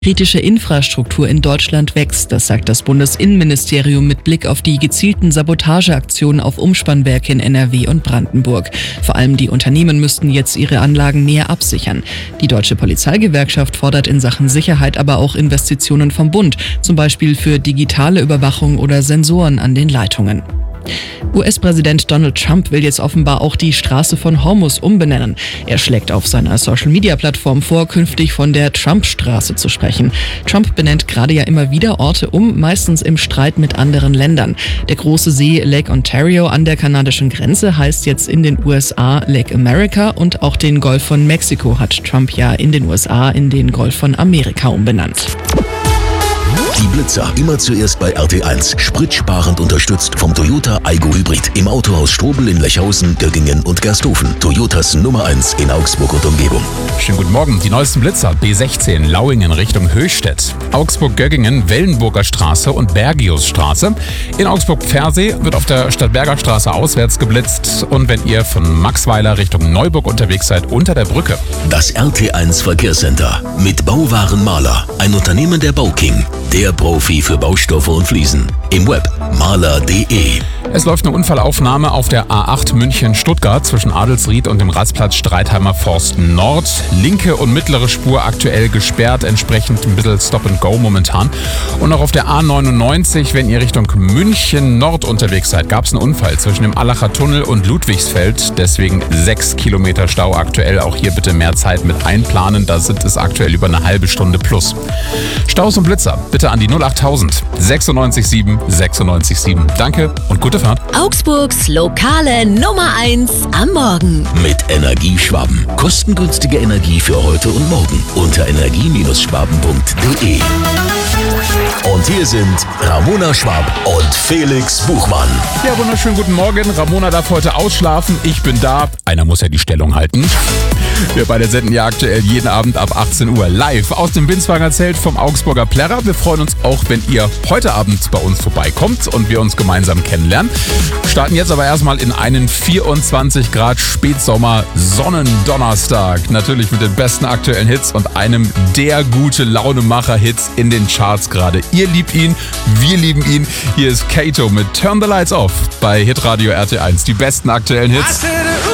Kritische Infrastruktur in Deutschland wächst, das sagt das Bundesinnenministerium mit Blick auf die gezielten Sabotageaktionen auf Umspannwerke in NRW und Brandenburg. Vor allem die Unternehmen müssten jetzt ihre Anlagen näher absichern. Die Deutsche Polizeigewerkschaft fordert in Sachen Sicherheit aber auch Investitionen vom Bund, zum Beispiel für digitale Überwachung oder Sensoren an den Leitungen. US-Präsident Donald Trump will jetzt offenbar auch die Straße von Hormuz umbenennen. Er schlägt auf seiner Social-Media-Plattform vor, künftig von der Trump-Straße zu sprechen. Trump benennt gerade ja immer wieder Orte um, meistens im Streit mit anderen Ländern. Der große See Lake Ontario an der kanadischen Grenze heißt jetzt in den USA Lake America und auch den Golf von Mexiko hat Trump ja in den USA in den Golf von Amerika umbenannt. Die Blitzer immer zuerst bei RT1. Spritsparend unterstützt vom Toyota Aygo Hybrid. Im Autohaus Strobel in Lechhausen, Göggingen und Gersthofen. Toyotas Nummer 1 in Augsburg und Umgebung. Schönen guten Morgen. Die neuesten Blitzer. B16 Lauingen Richtung Höchstädt. Augsburg-Göggingen, Wellenburger Straße und Bergiusstraße. In Augsburg-Pfersee wird auf der Stadtberger Straße auswärts geblitzt. Und wenn ihr von Maxweiler Richtung Neuburg unterwegs seid, unter der Brücke. Das RT1 Verkehrscenter mit Bauwaren Mahler. Ein Unternehmen der Bauking. Der Profi für Baustoffe und Fliesen. Im Web mahler.de. Es läuft eine Unfallaufnahme auf der A8 München-Stuttgart zwischen Adelsried und dem Rastplatz Streitheimer Forst Nord. Linke und mittlere Spur aktuell gesperrt, entsprechend ein bisschen Stop and Go momentan. Und auch auf der A99, wenn ihr Richtung München Nord unterwegs seid, gab es einen Unfall zwischen dem Allacher Tunnel und Ludwigsfeld. Deswegen 6 Kilometer Stau aktuell. Auch hier bitte mehr Zeit mit einplanen. Da sind es aktuell über eine halbe Stunde plus. Staus und Blitzer bitte an die 08000 967 967. Danke und gute Fahrt. Augsburgs lokale Nummer 1 am Morgen. Mit Energieschwaben. Kostengünstige Energie für heute und morgen. Unter energie-schwaben.de. Und hier sind Ramona Schwab und Felix Buchmann. Ja, wunderschönen guten Morgen. Ramona darf heute ausschlafen. Ich bin da. Einer muss ja die Stellung halten. Wir beide senden ja aktuell jeden Abend ab 18 Uhr live aus dem Binswanger Zelt vom Augsburger Plärrer. Wir freuen uns auch, wenn ihr heute Abend bei uns vorbeikommt und wir uns gemeinsam kennenlernen. Starten jetzt aber erstmal in einen 24 Grad Spätsommer Sonnendonnerstag. Natürlich mit den besten aktuellen Hits und einem der gute Launemacher-Hits in den Charts gerade. Ihr liebt ihn, wir lieben ihn. Hier ist Kato mit Turn the Lights Off bei Hitradio RT1. Die besten aktuellen Hits.